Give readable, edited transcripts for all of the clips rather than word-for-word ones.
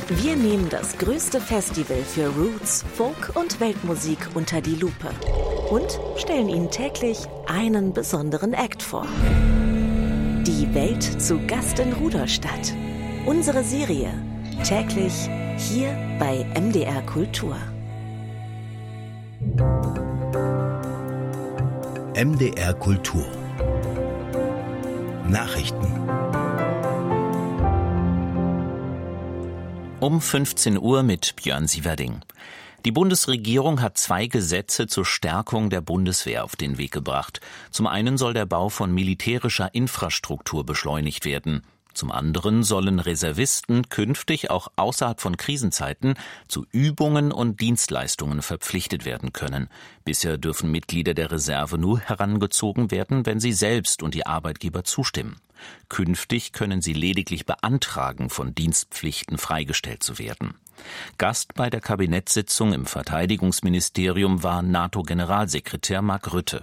Wir nehmen das größte Festival für Roots, Folk und Weltmusik unter die Lupe und stellen Ihnen täglich einen besonderen Act vor. Die Welt zu Gast in Rudolstadt. Unsere Serie täglich hier bei MDR Kultur. MDR Kultur. Nachrichten. Um 15 Uhr mit Björn Sieverding. Die Bundesregierung hat 2 Gesetze zur Stärkung der Bundeswehr auf den Weg gebracht. Zum einen soll der Bau von militärischer Infrastruktur beschleunigt werden. Zum anderen sollen Reservisten künftig auch außerhalb von Krisenzeiten zu Übungen und Dienstleistungen verpflichtet werden können. Bisher dürfen Mitglieder der Reserve nur herangezogen werden, wenn sie selbst und die Arbeitgeber zustimmen. Künftig können sie lediglich beantragen, von Dienstpflichten freigestellt zu werden. Gast bei der Kabinettssitzung im Verteidigungsministerium war NATO-Generalsekretär Mark Rutte.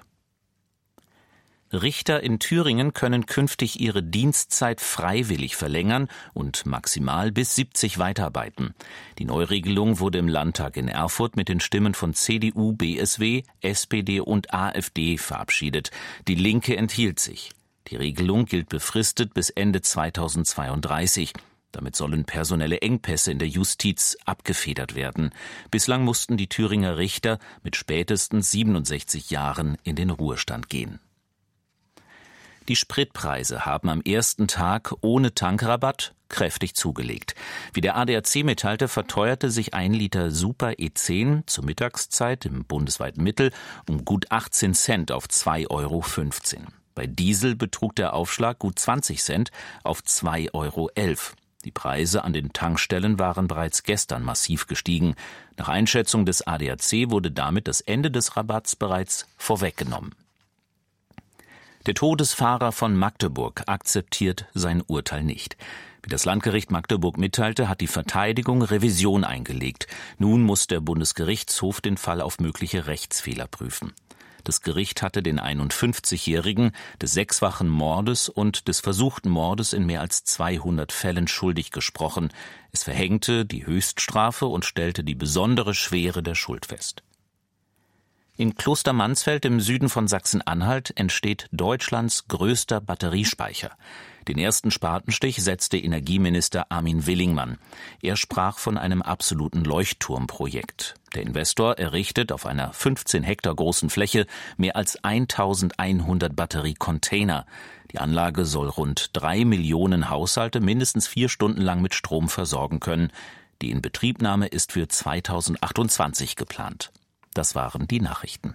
Richter in Thüringen können künftig ihre Dienstzeit freiwillig verlängern und maximal bis 70 weiterarbeiten. Die Neuregelung wurde im Landtag in Erfurt mit den Stimmen von CDU, BSW, SPD und AfD verabschiedet. Die Linke enthielt sich. Die Regelung gilt befristet bis Ende 2032. Damit sollen personelle Engpässe in der Justiz abgefedert werden. Bislang mussten die Thüringer Richter mit spätestens 67 Jahren in den Ruhestand gehen. Die Spritpreise haben am ersten Tag ohne Tankrabatt kräftig zugelegt. Wie der ADAC mitteilte, verteuerte sich 1 Liter Super E10 zur Mittagszeit im bundesweiten Mittel um gut 18 Cent auf 2,15 Euro. Bei Diesel betrug der Aufschlag gut 20 Cent auf 2,11 Euro. Die Preise an den Tankstellen waren bereits gestern massiv gestiegen. Nach Einschätzung des ADAC wurde damit das Ende des Rabatts bereits vorweggenommen. Der Todesfahrer von Magdeburg akzeptiert sein Urteil nicht. Wie das Landgericht Magdeburg mitteilte, hat die Verteidigung Revision eingelegt. Nun muss der Bundesgerichtshof den Fall auf mögliche Rechtsfehler prüfen. Das Gericht hatte den 51-Jährigen des 6-fachen Mordes und des versuchten Mordes in mehr als 200 Fällen schuldig gesprochen. Es verhängte die Höchststrafe und stellte die besondere Schwere der Schuld fest. In Klostermansfeld im Süden von Sachsen-Anhalt entsteht Deutschlands größter Batteriespeicher. Den ersten Spatenstich setzte Energieminister Armin Willingmann. Er sprach von einem absoluten Leuchtturmprojekt. Der Investor errichtet auf einer 15 Hektar großen Fläche mehr als 1100 Batteriecontainer. Die Anlage soll rund 3 Millionen Haushalte mindestens 4 Stunden lang mit Strom versorgen können. Die Inbetriebnahme ist für 2028 geplant. Das waren die Nachrichten.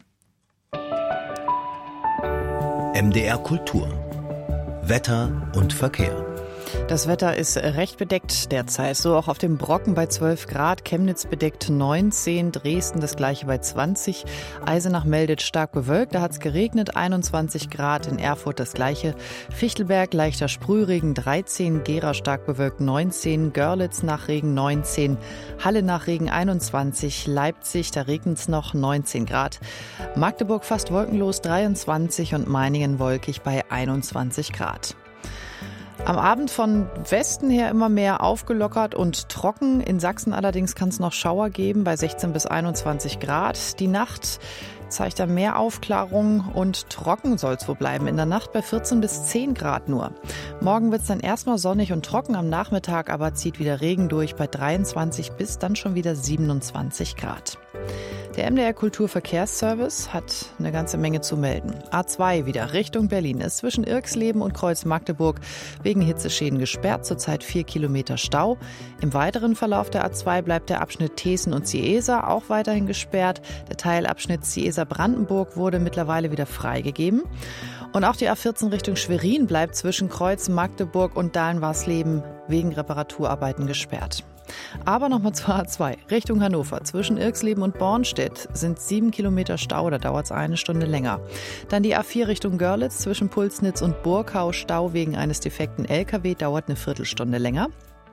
MDR Kultur. Wetter und Verkehr. Das Wetter ist recht bedeckt derzeit, so auch auf dem Brocken bei 12 Grad, Chemnitz bedeckt 19, Dresden das gleiche bei 20, Eisenach meldet stark bewölkt, da hat es geregnet, 21 Grad, in Erfurt das gleiche, Fichtelberg leichter Sprühregen 13, Gera stark bewölkt 19, Görlitz nach Regen 19, Halle nach Regen 21, Leipzig, da regnet es noch 19 Grad, Magdeburg fast wolkenlos 23 und Meiningen wolkig bei 21 Grad. Am Abend von Westen her immer mehr aufgelockert und trocken. In Sachsen allerdings kann es noch Schauer geben bei 16 bis 21 Grad. Die Nacht zeigt da mehr Aufklärung und trocken soll es wohl bleiben. In der Nacht bei 14 bis 10 Grad nur. Morgen wird es dann erstmal sonnig und trocken. Am Nachmittag aber zieht wieder Regen durch bei 23 bis dann schon wieder 27 Grad. Der MDR Kulturverkehrsservice hat eine ganze Menge zu melden. A2 wieder Richtung Berlin ist zwischen Irxleben und Kreuz Magdeburg wegen Hitzeschäden gesperrt, zurzeit 4 Kilometer Stau. Im weiteren Verlauf der A2 bleibt der Abschnitt Thesen und Ciesa auch weiterhin gesperrt. Der Teilabschnitt Ciesa-Brandenburg wurde mittlerweile wieder freigegeben. Und auch die A14 Richtung Schwerin bleibt zwischen Kreuz Magdeburg und Dahlen-Warsleben wegen Reparaturarbeiten gesperrt. Aber nochmal zur A2, Richtung Hannover. Zwischen Irxleben und Bornstedt sind 7 Kilometer Stau, da dauert es 1 Stunde länger. Dann die A4 Richtung Görlitz, zwischen Pulsnitz und Burgau, Stau wegen eines defekten LKW, dauert eine Viertelstunde länger.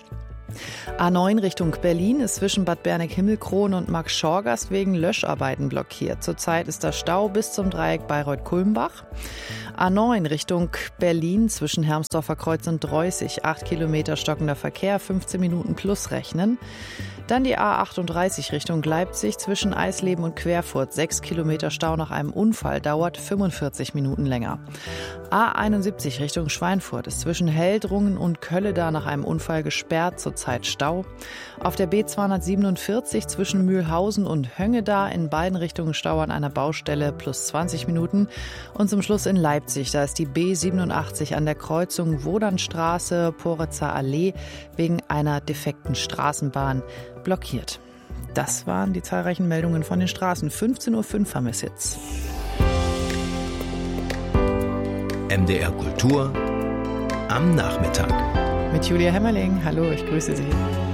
A9 Richtung Berlin ist zwischen Bad Berneck-Himmelkron und Marktschorgast wegen Löscharbeiten blockiert. Zurzeit ist da Stau bis zum Dreieck Bayreuth-Kulmbach. A9 Richtung Berlin zwischen Hermsdorfer Kreuz und Dreußig. 8 Kilometer stockender Verkehr, 15 Minuten plus rechnen. Dann die A38 Richtung Leipzig zwischen Eisleben und Querfurt. 6 Kilometer Stau nach einem Unfall, dauert 45 Minuten länger. A71 Richtung Schweinfurt ist zwischen Heldrungen und Kölleda nach einem Unfall gesperrt, zurzeit Stau. Auf der B247 zwischen Mühlhausen und Höngeda in beiden Richtungen Stau an einer Baustelle plus 20 Minuten. Und zum Schluss in Leipzig, da ist die B87 an der Kreuzung Wodanstraße, Poritzer Allee wegen einer defekten Straßenbahn blockiert. Das waren die zahlreichen Meldungen von den Straßen. 15:05 Uhr haben wir es jetzt. MDR Kultur am Nachmittag. Mit Julia Hemmerling. Hallo, ich grüße Sie.